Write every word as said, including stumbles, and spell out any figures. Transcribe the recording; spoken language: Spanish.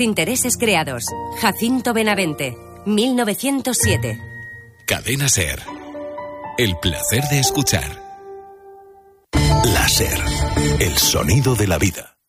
Intereses creados. Jacinto Benavente, mil novecientos siete. Cadena SER. El placer de escuchar. La SER. El sonido de la vida.